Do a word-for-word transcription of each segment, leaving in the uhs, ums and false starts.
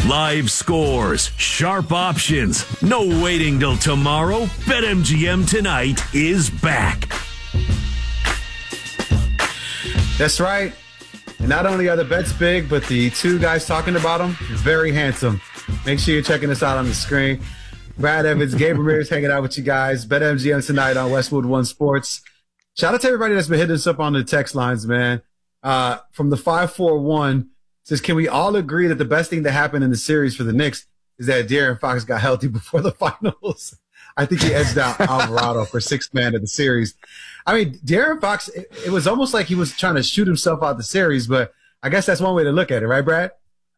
Live scores, sharp options, no waiting till tomorrow. BetMGM Tonight is back. That's right. And not only are the bets big, but the two guys talking about them, very handsome. Make sure you're checking us out on the screen. Brad Evans, Gabe Ramirez hanging out with you guys. BetMGM Tonight on Westwood One Sports. Shout out to everybody that's been hitting us up on the text lines, man. Uh, from the five four one, says, can we all agree that the best thing that happened in the series for the Knicks is that De'Aaron Fox got healthy before the finals? I think he edged out Alvarado for sixth man of the series. I mean, De'Aaron Fox, it, it was almost like he was trying to shoot himself out the series, but I guess that's one way to look at it, right, Brad?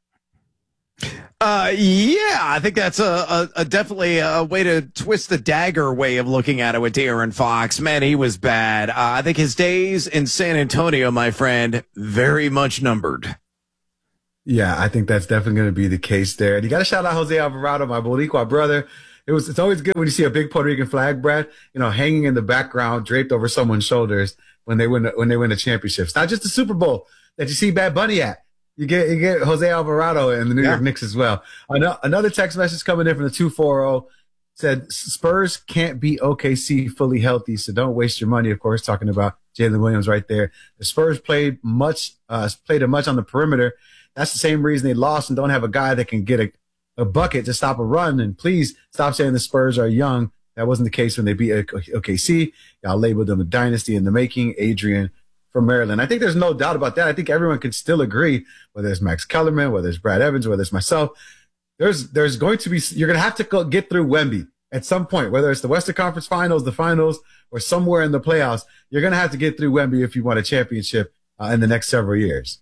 Uh, yeah, I think that's a, a, a definitely a way to twist the dagger way of looking at it with De'Aaron Fox. Man, he was bad. Uh, I think his days in San Antonio, my friend, very much numbered. Yeah, I think that's definitely going to be the case there. And you got to shout out Jose Alvarado, my Boricua brother. It was, it's always good when you see a big Puerto Rican flag, Brad, you know, hanging in the background, draped over someone's shoulders when they win, when they win the championships. Not just the Super Bowl that you see Bad Bunny at. You get, you get Jose Alvarado and the New yeah. York Knicks as well. Another text message coming in from the two forty said Spurs can't be O K C fully healthy, so don't waste your money. Of course, talking about Jalen Williams right there. The Spurs played much, uh, played a much on the perimeter. That's the same reason they lost and don't have a guy that can get a, a bucket to stop a run. And please stop saying the Spurs are young. That wasn't the case when they beat O K C. Y'all labeled them a dynasty in the making. Adrian from Maryland. I think there's no doubt about that. I think everyone can still agree, whether it's Max Kellerman, whether it's Brad Evans, whether it's myself. There's there's going to be, you're going to have to go get through Wemby at some point, whether it's the Western Conference Finals, the finals, or somewhere in the playoffs. You're going to have to get through Wemby if you want a championship uh, in the next several years.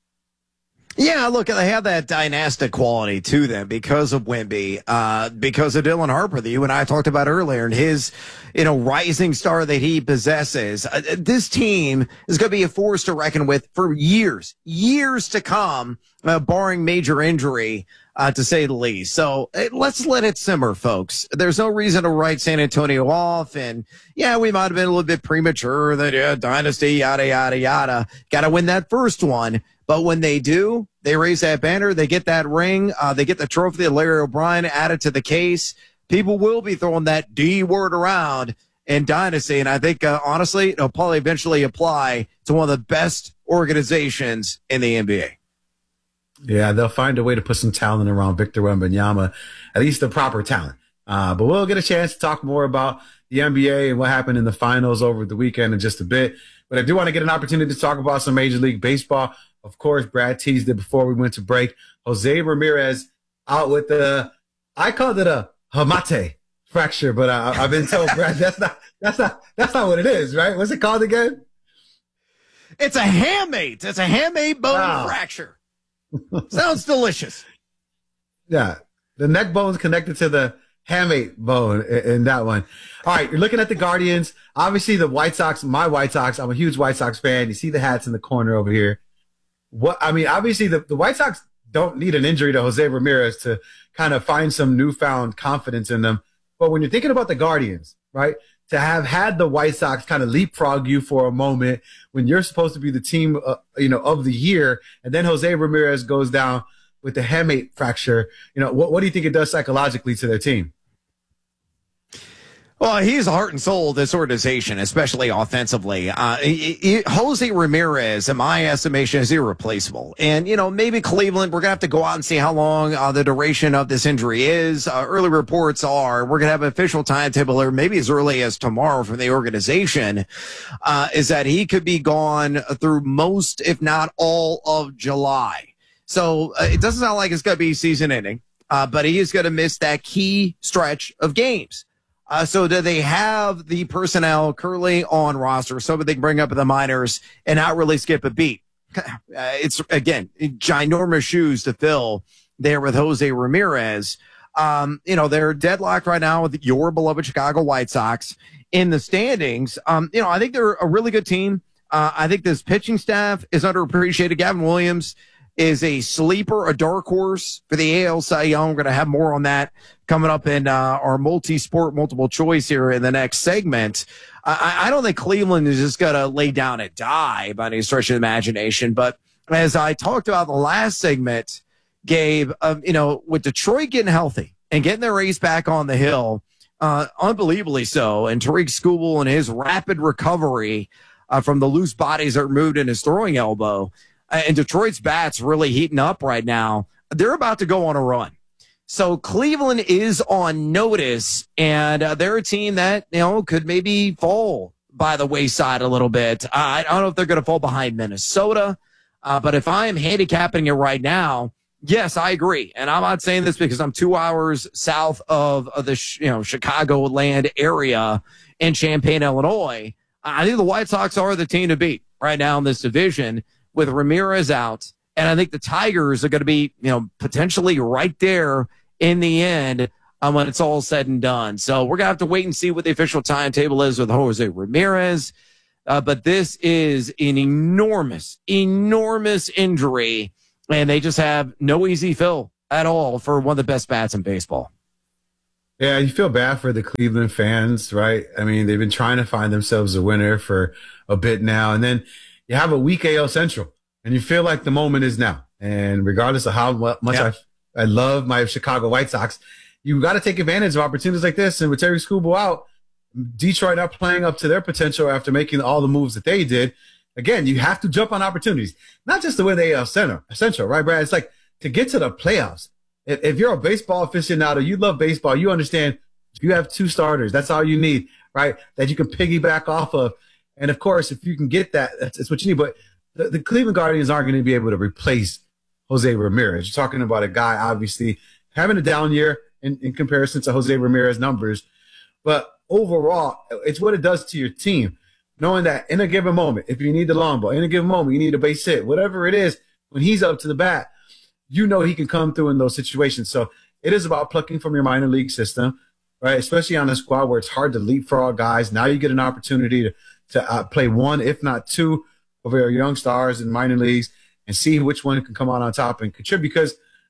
Yeah, look, they have that dynastic quality to them because of Wemby, uh, because of Dylan Harper that you and I talked about earlier, and his, you know, rising star that he possesses. Uh, this team is going to be a force to reckon with for years, years to come, uh, barring major injury, uh, to say the least. So uh, let's let it simmer, folks. There's no reason to write San Antonio off. And yeah, we might have been a little bit premature that, yeah, dynasty, yada, yada, yada. Got to win that first one. But when they do, they raise that banner, they get that ring, uh, they get the trophy that Larry O'Brien added to the case. People will be throwing that D word around in Dynasty. And I think, uh, honestly, it'll probably eventually apply to one of the best organizations in the N B A. Yeah, they'll find a way to put some talent around Victor Wembanyama, at least the proper talent. Uh, but we'll get a chance to talk more about the N B A and what happened in the finals over the weekend in just a bit. But I do want to get an opportunity to talk about some Major League Baseball. Of course, Brad teased it before we went to break. Jose Ramirez out with the, I called it a hamate fracture, but I, I've been told, Brad, that's not, that's not, that's not what it is, right? What's it called again? It's a hamate. It's a hamate bone wow. fracture. Sounds delicious. Yeah. The neck bone's connected to the hamate bone in, in that one. All right. You're looking at the Guardians. Obviously the White Sox, my White Sox, I'm a huge White Sox fan. You see the hats in the corner over here. What I mean, obviously, the, the White Sox don't need an injury to Jose Ramirez to kind of find some newfound confidence in them. But when you're thinking about the Guardians, right, to have had the White Sox kind of leapfrog you for a moment when you're supposed to be the team, uh, you know, of the year, and then Jose Ramirez goes down with the hamate fracture, you know, what, what do you think it does psychologically to their team? Well, he's the heart and soul of this organization, especially offensively. Uh, he, he, Jose Ramirez, in my estimation, is irreplaceable. And, you know, maybe Cleveland, we're going to have to go out and see how long uh, the duration of this injury is. Uh, early reports are we're going to have an official timetable, or maybe as early as tomorrow from the organization, uh, is that he could be gone through most, if not all, of July. So uh, it doesn't sound like it's going to be season ending, uh, but he is going to miss that key stretch of games. Uh, so do they have the personnel currently on roster so that they can bring up the minors and not really skip a beat? Uh, it's, again, ginormous shoes to fill there with Jose Ramirez. Um, you know, they're deadlocked right now with your beloved Chicago White Sox in the standings. Um, you know, I think they're a really good team. Uh, I think this pitching staff is underappreciated. Gavin Williams is a sleeper, a dark horse for the A L Cy Young. We're going to have more on that coming up in uh, our multi-sport multiple choice here in the next segment. I, I don't think Cleveland is just going to lay down and die by any stretch of the imagination. But as I talked about in the last segment, Gabe, um, you know, with Detroit getting healthy and getting their ace back on the hill, uh, unbelievably so, and Tariq Skubal and his rapid recovery uh, from the loose bodies that were moved in his throwing elbow, uh, and Detroit's bats really heating up right now, they're about to go on a run. So Cleveland is on notice, and uh, they're a team that, you know, could maybe fall by the wayside a little bit. Uh, I don't know if they're going to fall behind Minnesota, uh, but if I am handicapping it right now, yes, I agree. And I'm not saying this because I'm two hours south of, of the you know Chicagoland area in Champaign, Illinois. I think the White Sox are the team to beat right now in this division with Ramirez out. And I think the Tigers are going to be, you know, potentially right there in the end um, when it's all said and done. So we're going to have to wait and see what the official timetable is with Jose Ramirez. Uh, but this is an enormous, enormous injury, and they just have no easy fill at all for one of the best bats in baseball. Yeah, you feel bad for the Cleveland fans, right? I mean, they've been trying to find themselves a winner for a bit now. And then you have a weak A L Central. And you feel like the moment is now. And regardless of how much yeah. I, I love my Chicago White Sox, you got to take advantage of opportunities like this. And with Terry Skubal out, Detroit not playing up to their potential after making all the moves that they did. Again, you have to jump on opportunities. Not just to win the A L Center, Central, right, Brad? It's like to get to the playoffs. If, if you're a baseball aficionado, you love baseball, you understand you have two starters. That's all you need, right? That you can piggyback off of. And, of course, if you can get that, that's, that's what you need. But The, the Cleveland Guardians aren't going to be able to replace Jose Ramirez. You're talking about a guy, obviously, having a down year in, in comparison to Jose Ramirez numbers. But overall, it's what it does to your team, knowing that in a given moment, if you need the long ball, in a given moment, you need a base hit, whatever it is, when he's up to the bat, you know he can come through in those situations. So it is about plucking from your minor league system, right, especially on a squad where it's hard to leapfrog guys. Now you get an opportunity to, to uh, play one, if not two, of our young stars in minor leagues and see which one can come out on top and contribute. Because,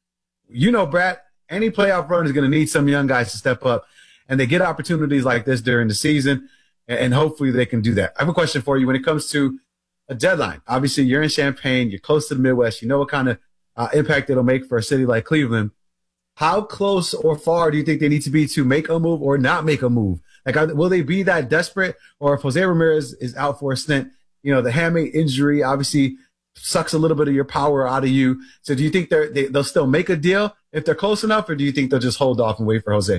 you know, Brad, any playoff run is going to need some young guys to step up, and they get opportunities like this during the season, and hopefully they can do that. I have a question for you when it comes to a deadline. Obviously, you're in Champaign, you're close to the Midwest, you know what kind of uh, impact it'll make for a city like Cleveland. How close or far do you think they need to be to make a move or not make a move? Like, are, will they be that desperate? Or if Jose Ramirez is out for a stint, you know, the hamate injury obviously sucks a little bit of your power out of you. So do you think they're, they, they'll still make a deal if they're close enough, or do you think they'll just hold off and wait for Jose?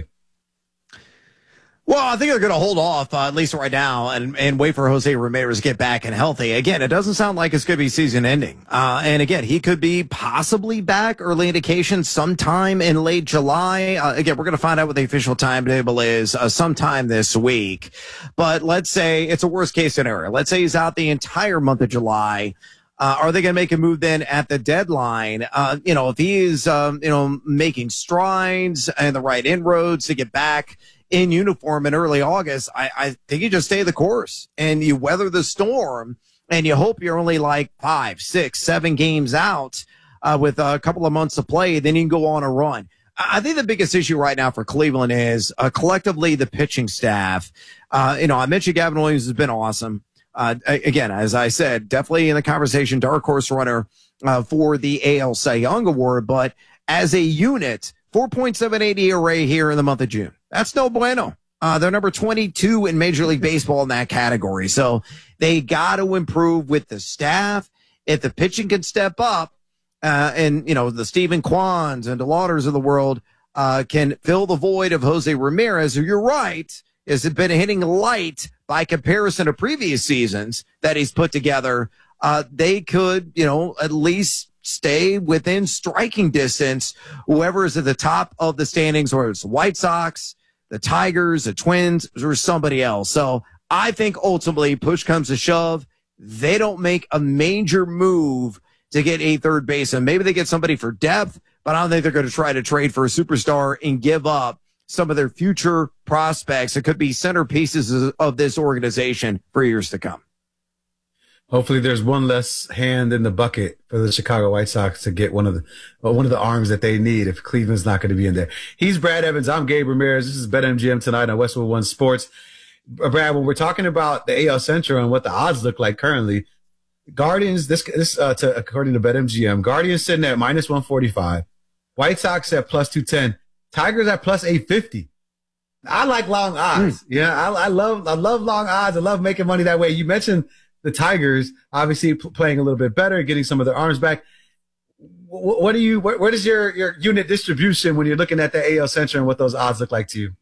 Well, I think they're going to hold off, uh, at least right now, and, and wait for Jose Ramirez to get back and healthy. Again, it doesn't sound like it's going to be season ending. Uh, and again, he could be possibly back, early indication, sometime in late July. Uh, again, we're going to find out what the official timetable is uh, sometime this week. But let's say it's a worst case scenario. Let's say he's out the entire month of July. Uh, are they going to make a move then at the deadline? Uh, you know, if he is, um, you know, making strides and the right inroads to get back in uniform in early August, I, I think you just stay the course and you weather the storm, and you hope you're only like five, six, seven games out uh, with a couple of months to play. Then you can go on a run. I think the biggest issue right now for Cleveland is uh, collectively the pitching staff. Uh, you know, I mentioned Gavin Williams has been awesome. Uh, again, as I said, definitely in the conversation, dark horse runner uh, for the A L Cy Young Award. But as a unit, four point seven eight E R A here in the month of June. That's no bueno. Uh, they're number twenty-two in Major League Baseball in that category. So they got to improve with the staff. If the pitching can step up, uh, and, you know, the Stephen Kwans and DeLauders of the world uh, can fill the void of Jose Ramirez, who, you're right, has been hitting light by comparison to previous seasons that he's put together, uh, they could, you know, at least stay within striking distance, whoever is at the top of the standings, or it's the White Sox, the Tigers, the Twins, or somebody else. So I think ultimately, push comes to shove, they don't make a major move to get a third baseman. Maybe they get somebody for depth, but I don't think they're going to try to trade for a superstar and give up some of their future prospects that could be centerpieces of this organization for years to come. Hopefully there's one less hand in the bucket for the Chicago White Sox to get one of the well, one of the arms that they need if Cleveland's not going to be in there. He's Brad Evans. I'm Gabe Ramirez. This is BetMGM tonight on Westwood One Sports. Brad, when we're talking about the A L Central and what the odds look like currently, Guardians, this, this, uh, to, according to BetMGM, Guardians sitting at minus one forty-five, White Sox at plus two ten. Tigers at plus eight fifty. I like long odds. Mm. Yeah, I, I love I love long odds. I love making money that way. You mentioned the Tigers, obviously p- playing a little bit better, getting some of their arms back. W- what do you? What, what is your your unit distribution when you're looking at the A L Central and what those odds look like to you?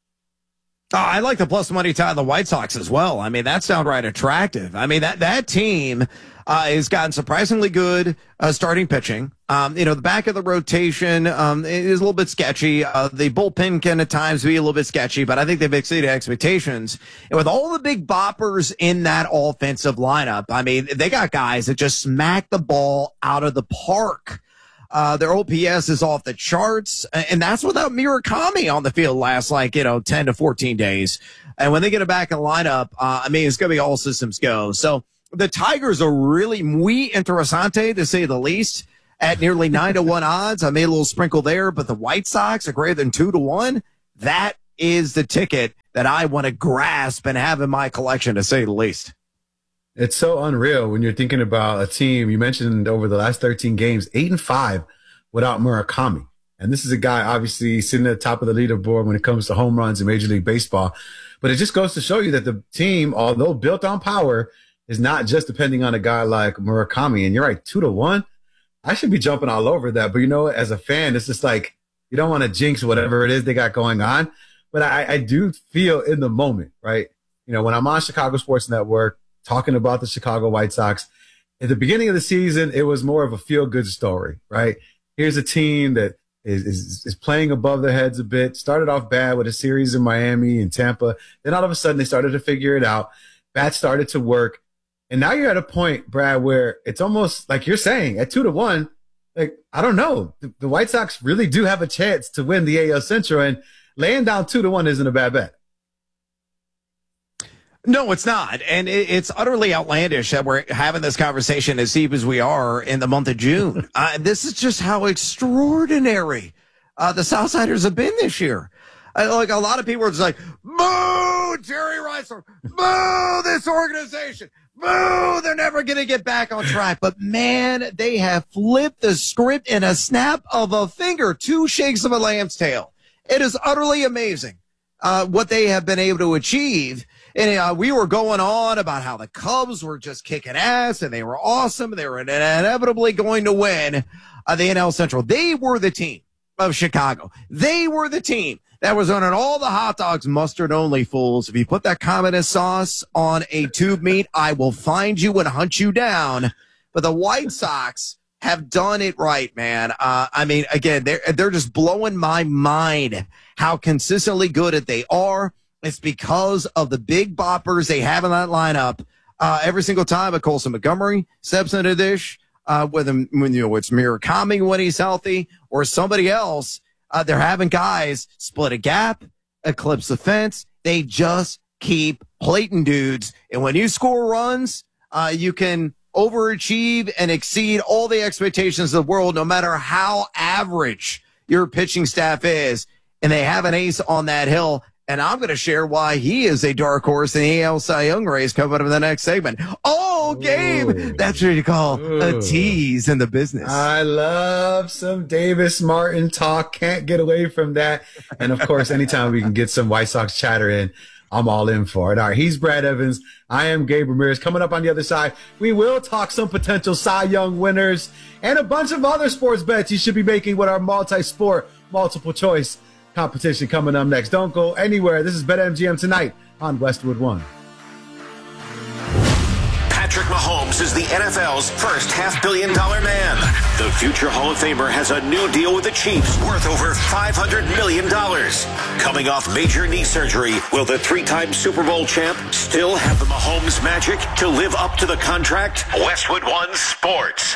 Oh, I like the plus money tie on the White Sox as well. I mean, that's downright attractive. I mean, that that team uh, has gotten surprisingly good uh, starting pitching. Um, you know, the back of the rotation um, is a little bit sketchy. Uh, the bullpen can at times be a little bit sketchy, but I think they've exceeded expectations. And with all the big boppers in that offensive lineup, I mean, they got guys that just smack the ball out of the park. Uh, their O P S is off the charts, and that's without Murakami on the field last, like, you know, ten to fourteen days. And when they get it back in lineup, uh, I mean, it's going to be all systems go. So the Tigers are really muy interesante, to say the least, at nearly nine to one odds. I made a little sprinkle there, but the White Sox are greater than two to one. That is the ticket that I want to grasp and have in my collection, to say the least. It's so unreal when you're thinking about a team. You mentioned over the last thirteen games, eight and five without Murakami. And this is a guy obviously sitting at the top of the leaderboard when it comes to home runs in Major League Baseball. But it just goes to show you that the team, although built on power, is not just depending on a guy like Murakami. And you're right, two to one. I should be jumping all over that. But you know, as a fan, it's just like, you don't want to jinx whatever it is they got going on. But I, I do feel in the moment, right? You know, when I'm on Chicago Sports Network, talking about the Chicago White Sox. At the beginning of the season, it was more of a feel-good story, right? Here's a team that is, is is playing above their heads a bit, started off bad with a series in Miami and Tampa. Then all of a sudden, they started to figure it out. Bats started to work. And now you're at a point, Brad, where it's almost like you're saying, at two to one, like, I don't know. The, the White Sox really do have a chance to win the A L Central, and laying down two to one isn't a bad bet. No, it's not. And it's utterly outlandish that we're having this conversation as deep as we are in the month of June. Uh, this is just how extraordinary uh, the Southsiders have been this year. Uh, like, a lot of people are just like, boo, Jerry Reisler, boo, this organization, boo, they're never going to get back on track. But, man, they have flipped the script in a snap of a finger, two shakes of a lamb's tail. It is utterly amazing uh, what they have been able to achieve. And uh, we were going on about how the Cubs were just kicking ass and they were awesome. They were inevitably going to win uh, the N L Central. They were the team of Chicago. They were the team that was on all the hot dogs, mustard only, fools. If you put that Commodus sauce on a tube meat, I will find you and hunt you down. But the White Sox have done it right, man. Uh, I mean, again, they're, they're just blowing my mind how consistently good at they are. It's because of the big boppers they have in that lineup. Uh, every single time a Colson Montgomery steps into the dish, uh, whether, when, you know, it's Murakami when he's healthy or somebody else, uh, they're having guys split a gap, eclipse the fence. They just keep plating dudes. And when you score runs, uh, you can overachieve and exceed all the expectations of the world, no matter how average your pitching staff is. And they have an ace on that hill. And I'm going to share why he is a dark horse in the A L Cy Young race coming up in the next segment. Oh, Gabe, Ooh. That's what you call Ooh. a tease in the business. I love some Davis Martin talk. Can't get away from that. And, of course, anytime we can get some White Sox chatter in, I'm all in for it. All right, he's Brad Evans. I am Gabe Ramirez. Coming up on the other side, we will talk some potential Cy Young winners and a bunch of other sports bets you should be making with our multi-sport, multiple choice competition coming up next. Don't go anywhere. This is BetMGM Tonight on Westwood One. Patrick Mahomes is the N F L's first half-billion dollar man. The future Hall of Famer has a new deal with the Chiefs worth over five hundred million dollars. Coming off major knee surgery, will the three-time Super Bowl champ still have the Mahomes magic to live up to the contract? Westwood One Sports.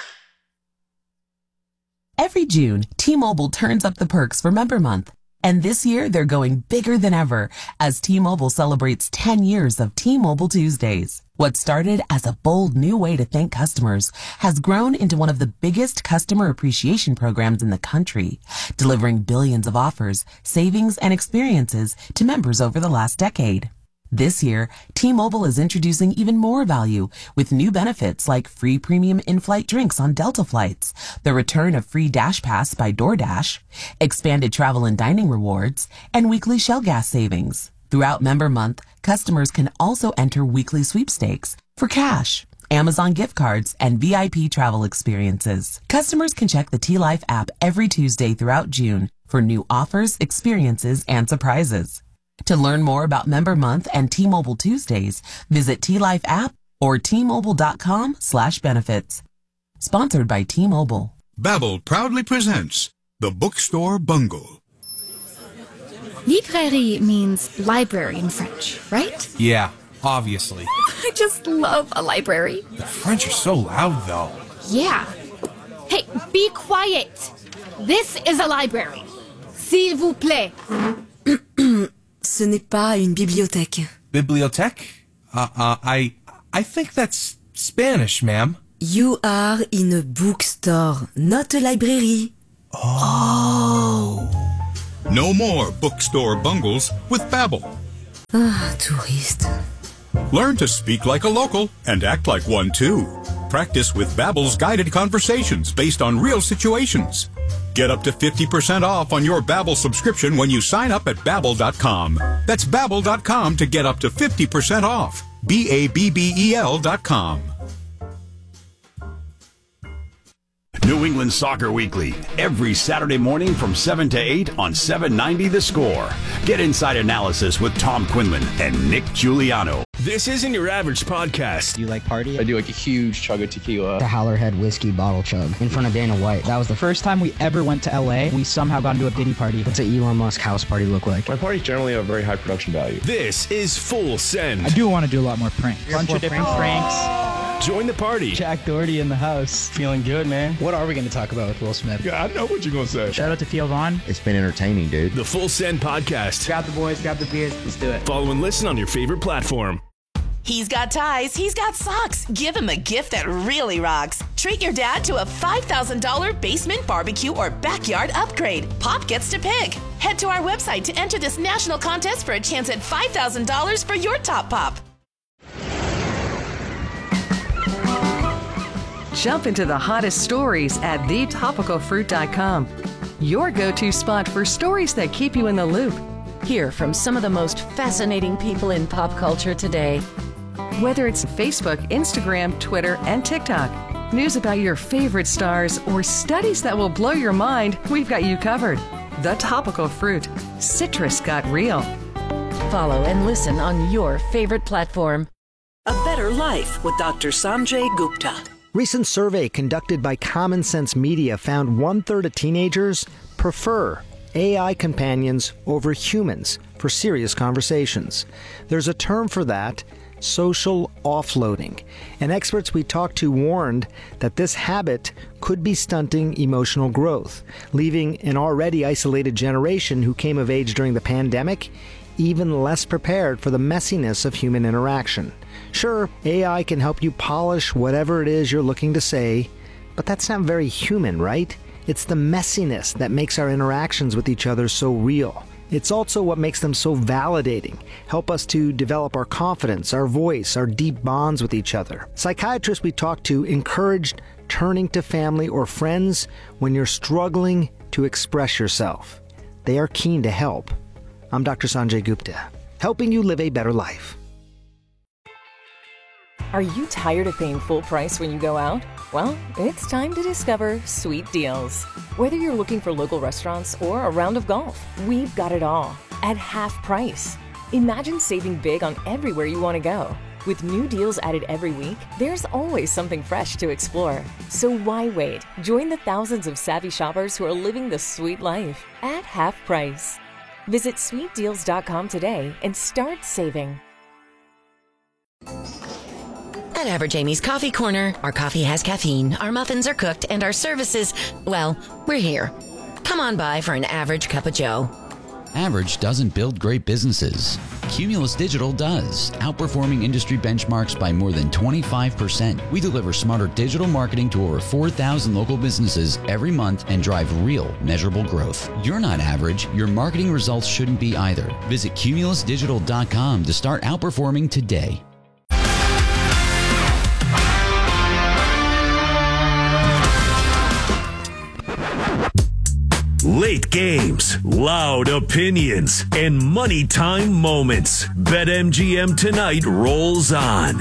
Every June, T-Mobile turns up the perks for Member Month. And this year, they're going bigger than ever as T-Mobile celebrates ten years of T-Mobile Tuesdays. What started as a bold new way to thank customers has grown into one of the biggest customer appreciation programs in the country, delivering billions of offers, savings, and experiences to members over the last decade. This year, T-Mobile is introducing even more value with new benefits like free premium in-flight drinks on Delta flights, the return of free Dash Pass by DoorDash, expanded travel and dining rewards, and weekly Shell gas savings. Throughout Member Month, customers can also enter weekly sweepstakes for cash, Amazon gift cards, and V I P travel experiences. Customers can check the T-Life app every Tuesday throughout June for new offers, experiences, and surprises. To learn more about Member Month and T-Mobile Tuesdays, visit T-Life app or T-Mobile.com slash benefits. Sponsored by T-Mobile. Babbel proudly presents The Bookstore Bungle. Librairie means library in French, right? Yeah, obviously. I just love a library. The French are so loud, though. Yeah. Hey, be quiet. This is a library. S'il vous plaît. Ce n'est pas une bibliothèque. Bibliothèque? Uh, uh, I, I think that's Spanish, ma'am. You are in a bookstore, not a library. Oh. No more bookstore bungles with Babbel. Ah, touriste. Learn to speak like a local and act like one too. Practice with Babbel's guided conversations based on real situations. Get up to fifty percent off on your Babbel subscription when you sign up at Babbel dot com. That's Babbel dot com to get up to fifty percent off. B A B B E L dot com. New England Soccer Weekly, every Saturday morning from seven to eight on seven ninety The Score. Get inside analysis with Tom Quinlan and Nick Giuliano. This isn't your average podcast. Do you like party? I do like a huge chug of tequila. The Howlerhead whiskey bottle chug in front of Dana White. That was the first time we ever went to L A. We somehow got into a Diddy party. What's an Elon Musk house party look like? My parties generally have very high production value. This is Full Send. I do want to do a lot more pranks. A bunch of different pranks. Join the party. Jack Doherty in the house. Feeling good, man. What are we going to talk about with Will Smith? Yeah, I know what you're going to say. Shout out to Theo Vaughn. It's been entertaining, dude. The Full Send Podcast. Grab the boys, grab the beers. Let's do it. Follow and listen on your favorite platform. He's got ties, he's got socks. Give him a gift that really rocks. Treat your dad to a five thousand dollars basement barbecue or backyard upgrade. Pop gets to pick. Head to our website to enter this national contest for a chance at five thousand dollars for your top pop. Jump into the hottest stories at the topical fruit dot com. Your go-to spot for stories that keep you in the loop. Hear from some of the most fascinating people in pop culture today. Whether it's Facebook, Instagram, Twitter, and TikTok, news about your favorite stars, or studies that will blow your mind, we've got you covered. The Topical Fruit. Citrus got real. Follow and listen on your favorite platform. A Better Life with Doctor Sanjay Gupta. Recent survey conducted by Common Sense Media found one-third of teenagers prefer A I companions over humans for serious conversations. There's a term for that, social offloading. And experts we talked to warned that this habit could be stunting emotional growth, leaving an already isolated generation who came of age during the pandemic even less prepared for the messiness of human interaction. Sure, A I can help you polish whatever it is you're looking to say, but that's not very human, right? It's the messiness that makes our interactions with each other so real. It's also what makes them so validating, help us to develop our confidence, our voice, our deep bonds with each other. Psychiatrists we talked to encouraged turning to family or friends when you're struggling to express yourself. They are keen to help. I'm Doctor Sanjay Gupta, helping you live a better life. Are you tired of paying full price when you go out? Well, it's time to discover Sweet Deals. Whether you're looking for local restaurants or a round of golf, we've got it all at half price. Imagine saving big on everywhere you want to go. With new deals added every week, there's always something fresh to explore. So why wait? Join the thousands of savvy shoppers who are living the sweet life at half price. Visit sweet deals dot com today and start saving. At Average Amy's Coffee Corner, our coffee has caffeine, our muffins are cooked, and our services, well, we're here. Come on by for an average cup of joe. Average doesn't build great businesses. Cumulus Digital does, outperforming industry benchmarks by more than twenty-five percent. We deliver smarter digital marketing to over four thousand local businesses every month and drive real, measurable growth. You're not average. Your marketing results shouldn't be either. Visit cumulus digital dot com to start outperforming today. Late games, loud opinions, and money time moments. BetMGM Tonight rolls on.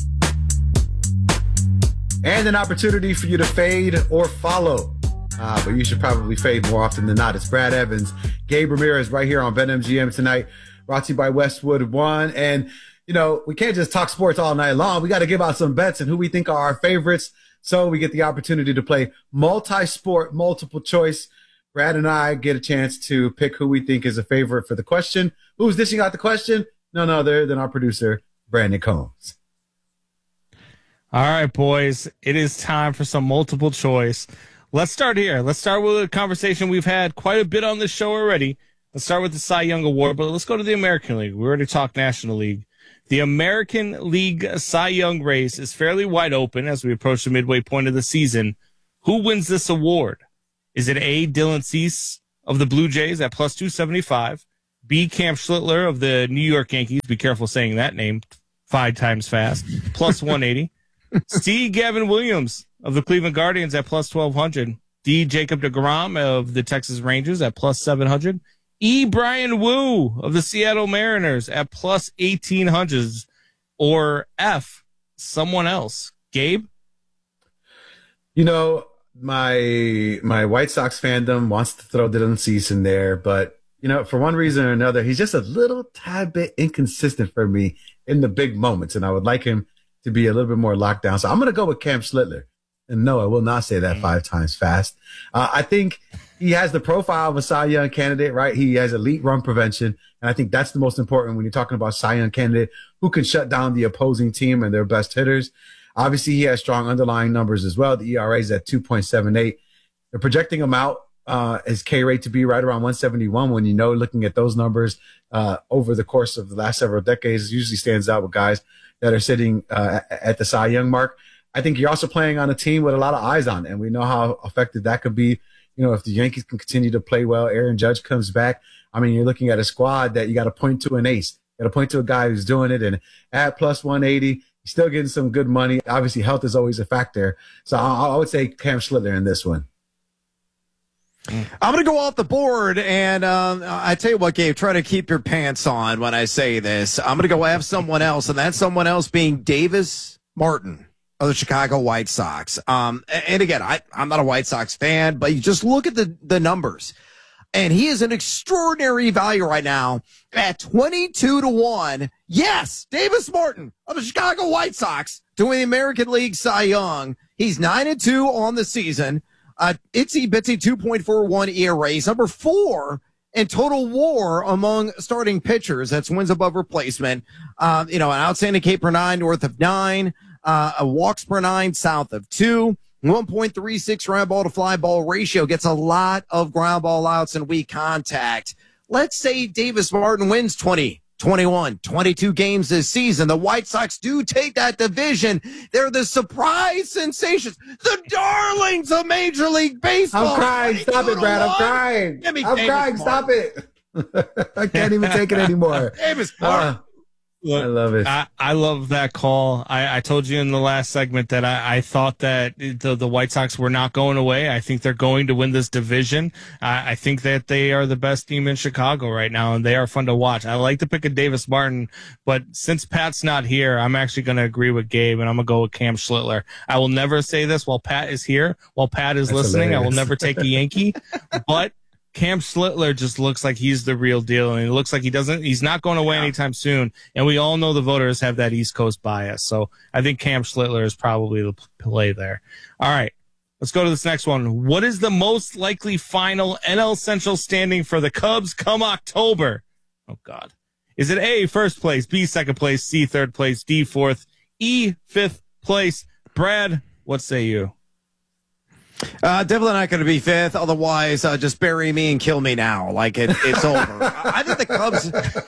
And an opportunity for you to fade or follow. Uh, but you should probably fade more often than not. It's Brad Evans, Gabe Ramirez right here on BetMGM Tonight, brought to you by Westwood One. And, you know, we can't just talk sports all night long. We got to give out some bets and who we think are our favorites. So we get the opportunity to play multi-sport, multiple choice. Brad and I get a chance to pick who we think is a favorite for the question. Who's dishing out the question? None other than our producer, Brandon Combs. All right, boys, it is time for some multiple choice. Let's start here. Let's start with a conversation we've had quite a bit on this show already. Let's start with the Cy Young Award, but let's go to the American League. We already talked National League. The American League Cy Young race is fairly wide open as we approach the midway point of the season. Who wins this award? Is it A, Dylan Cease of the Blue Jays at plus two seventy-five, B, Cam Schlittler of the New York Yankees, be careful saying that name five times fast, plus one eighty, C, Gavin Williams of the Cleveland Guardians at plus twelve hundred, D, Jacob deGrom of the Texas Rangers at plus seven hundred, E, Brian Wu of the Seattle Mariners at plus eighteen hundred, or F, someone else. Gabe? You know, My my White Sox fandom wants to throw Dylan Cease in there, but, you know, for one reason or another, he's just a little tad bit inconsistent for me in the big moments, and I would like him to be a little bit more locked down. So I'm going to go with Cam Schlittler. And no, I will not say that five times fast. Uh, I think he has the profile of a Cy Young candidate, right? He has elite run prevention, and I think that's the most important when you're talking about Cy Young candidate who can shut down the opposing team and their best hitters. Obviously, he has strong underlying numbers as well. The E R A is at two point seven eight. They're projecting him out, uh, his K rate to be right around one seventy-one when you know, looking at those numbers uh, over the course of the last several decades, it usually stands out with guys that are sitting uh, at the Cy Young mark. I think you're also playing on a team with a lot of eyes on it, and we know how effective that could be. You know, if the Yankees can continue to play well, Aaron Judge comes back. I mean, you're looking at a squad that you got to point to an ace. You got to point to a guy who's doing it, and at plus one eighty, he's still getting some good money. Obviously, health is always a factor. So I, I would say Cam Schlittler in this one. I'm going to go off the board, and um, I tell you what, Gabe, try to keep your pants on when I say this. I'm going to go have someone else, and that's someone else being Davis Martin of the Chicago White Sox. Um, and again, I, I'm not a White Sox fan, but you just look at the, the numbers. And he is an extraordinary value right now at twenty-two to one. Yes, Davis Martin of the Chicago White Sox doing the American League Cy Young. He's nine and two on the season. Uh, itsy bitsy two point four one E R A. He's number four in total WAR among starting pitchers. That's wins above replacement. Uh, you know, an outstanding K per nine north of nine, uh, a walks per nine south of two. one point three six ground ball to fly ball ratio, gets a lot of ground ball outs and weak contact. Let's say Davis Martin wins twenty, twenty-one, twenty-two games this season. The White Sox do take that division. They're the surprise sensations, the darlings of Major League Baseball. I'm crying. Stop it, Brad. I'm crying. I'm Davis crying. Martin. Stop it. I can't even take it anymore. Davis Martin. Uh, I love it. I, I love that call. I, I told you in the last segment that I, I thought that the, the White Sox were not going away. I think they're going to win this division. I, I think that they are the best team in Chicago right now, and they are fun to watch. I like to pick a Davis Martin, but since Pat's not here, I'm actually going to agree with Gabe, and I'm going to go with Cam Schlittler. I will never say this while Pat is here. While Pat is That's listening, hilarious. I will never take a Yankee, but Cam Schlittler just looks like he's the real deal, and it looks like he doesn't. He's not going away yeah. anytime soon. And we all know the voters have that East Coast bias, so I think Cam Schlittler is probably the play there. All right, let's go to this next one. What is the most likely final N L Central standing for the Cubs come October? Oh God, is it A, first place, B, second place, C, third place, D, fourth, E, fifth place? Brad, what say you? Uh, definitely not going to be fifth. Otherwise, uh, just bury me and kill me now. Like it, it's over. I think the Cubs.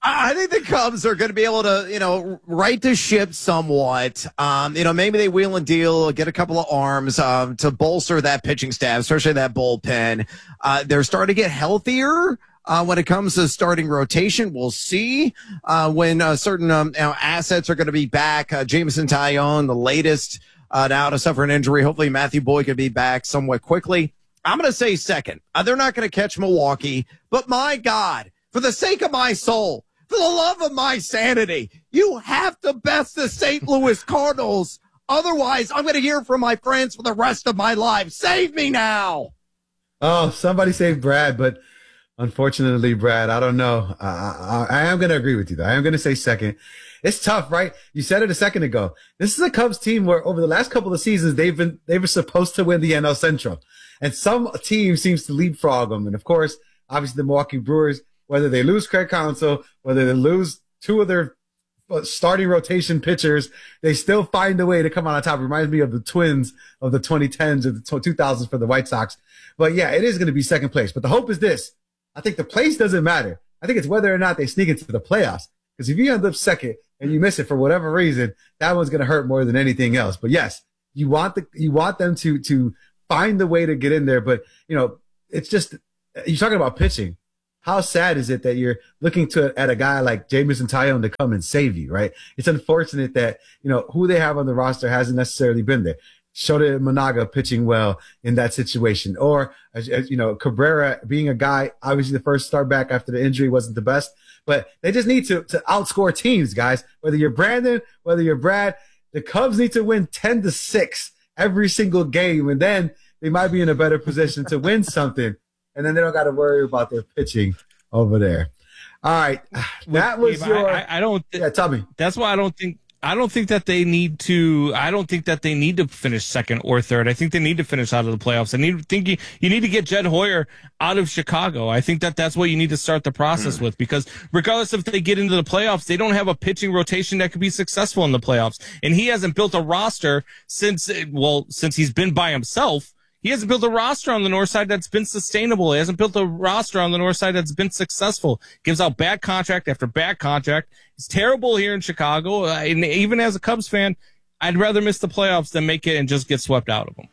I think the Cubs are going to be able to, you know, right the ship somewhat. Um, you know, maybe they wheel and deal, get a couple of arms um, to bolster that pitching staff, especially that bullpen. Uh, they're starting to get healthier. Uh, when it comes to starting rotation, we'll see uh, when uh, certain um, you know, assets are going to be back. Uh, Jameson Taillon, the latest uh, now to suffer an injury. Hopefully Matthew Boyd could be back somewhat quickly. I'm going to say second. Uh, they're not going to catch Milwaukee, but my God, for the sake of my soul, for the love of my sanity, you have to best the Saint Louis Cardinals. Otherwise, I'm going to hear from my friends for the rest of my life. Save me now. Oh, somebody save Brad, but unfortunately, Brad, I don't know. I, I, I am going to agree with you, though. I am going to say second. It's tough, right? You said it a second ago. This is a Cubs team where over the last couple of seasons, they've been, they were supposed to win the N L Central. And some team seems to leapfrog them. And of course, obviously the Milwaukee Brewers, whether they lose Craig Counsell, whether they lose two of their starting rotation pitchers, they still find a way to come out on top. It reminds me of the Twins of the twenty tens or the two thousands for the White Sox. But yeah, it is going to be second place. But the hope is this. I think the place doesn't matter. I think it's whether or not they sneak into the playoffs. Because if you end up second and you miss it for whatever reason, that one's going to hurt more than anything else. But yes, you want the, you want them to, to find the way to get in there. But, you know, it's just, you're talking about pitching. How sad is it that you're looking to at a guy like Jameson Taillon to come and save you, right? It's unfortunate that, you know, who they have on the roster hasn't necessarily been there. Shota Imanaga pitching well in that situation. Or, as, as, you know, Cabrera being a guy, obviously the first start back after the injury wasn't the best, but they just need to, to outscore teams, guys. Whether you're Brandon, whether you're Brad, the Cubs need to win ten to six every single game, and then they might be in a better position to win something. And then they don't got to worry about their pitching over there. All right. That was Dave, your, I, I, I don't, th- yeah, tell me. That's why I don't think, I don't think that they need to. I don't think that they need to finish second or third. I think they need to finish out of the playoffs. I need think you, you need to get Jed Hoyer out of Chicago. I think that that's what you need to start the process mm. with, because regardless if they get into the playoffs, they don't have a pitching rotation that could be successful in the playoffs. And he hasn't built a roster since well since he's been by himself. He hasn't built a roster on the north side that's been sustainable. He hasn't built a roster on the north side that's been successful. Gives out bad contract after bad contract. It's terrible here in Chicago. Uh, and even as a Cubs fan, I'd rather miss the playoffs than make it and just get swept out of them.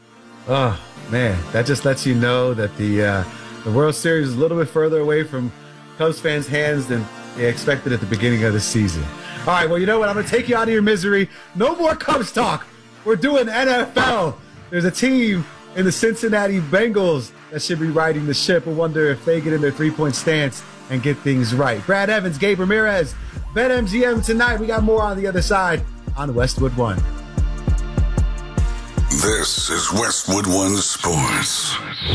Oh, man. That just lets you know that the uh, the World Series is a little bit further away from Cubs fans' hands than they expected at the beginning of the season. All right, well, you know what? I'm going to take you out of your misery. No more Cubs talk. We're doing N F L. There's a team in the Cincinnati Bengals that should be riding the ship. I wonder if they get in their three-point stance and get things right. Brad Evans, Gabe Ramirez, BetMGM tonight. We got more on the other side on Westwood One. This is Westwood One Sports.